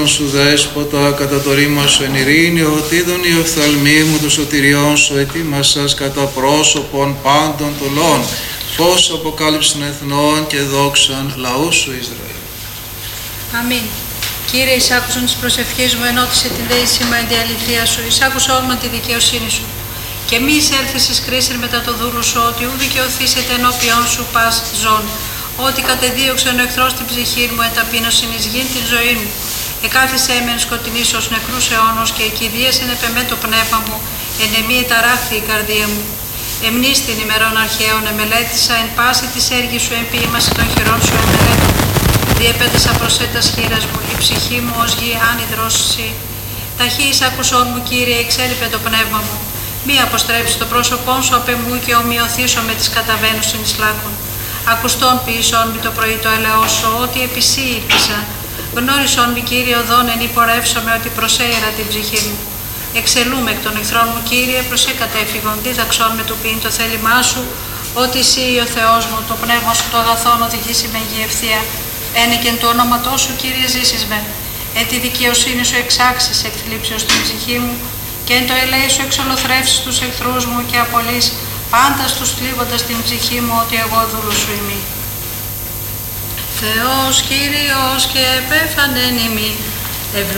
Απόστολον σου δέσποτα, κατά το ρήμα σου εν ειρήνη, οτίδων η οφθαλμή μου το σωτηριών σου ετοίμασας κατά πρόσωπον πάντων τολών, φως αποκάλυψης των εθνών και δόξαν λαού σου Ισραήλ. Αμήν. Κύριε, εισάκουσον της προσευχής μου, ενώτισε την δεήσιμα εν τη αληθεία σου, εισάκουσον με τη δικαιοσύνη σου. Και μη εισέλθεις εις κρίσιν μετά το δούλου σου, ότι ου δικαιωθήσετε ενώπιον σου πας ζών. Ότι κατεδίωξε ο εχθρός την ψυχή μου, εταπείνωσιν εις γην την ζωή μου. Εκάθισε με εν σκοτεινής ως νεκρούς αιώνος και εκηδίασεν επεμέ το πνεύμα μου, εν εμή εταράχθη η καρδία μου. Εμνείς την ημερών αρχαίων εμελέτησα, εν πάση της έργης σου εμποίημαση των χειρών σου εμελέτω. Διεπέτασα προσέτας χείρας μου, η ψυχή μου ως γη άνυδρωση. Ταχύ εισάκουσόν μου, Κύριε, εξέλιπε το πνεύμα μου. Μη αποστρέψει το πρόσωπόν σου απ' εμού και ομοιωθήσω με τις καταβαίνουσιν εις λάκων. Ακουστόν ποιησόν μη το πρωί το ελαιό σου, ότι επί σύ ήλπισα. Γνώρισόν μη, Κύριε, οδόν εν υπορεύσομαι, ότι προσέειρα την ψυχή μου. Εξελούμε εκ των εχθρών μου, Κύριε, προσέ κατέφυγον, δίδαξόν με του ποιήν το θέλημά σου, ότι εσύ ο Θεός μου, το πνεύμα σου το αγαθόν οδηγήσει με γη ευθεία. Ένικεν το όνοματό σου, Κύριε, ζήσεις με. Εν τη δικαιοσύνη σου εξάξεις εκ θλίψεως την ψυχή μου, και εν το ελέη σου εξολοθρεύσεις τους εχθρούς μου και απολύς πάντα στους θλίβοντας την ψυχή μου, ότι εγώ δούλου σου ημί. Θεός Κύριος και επέφανεν ημί.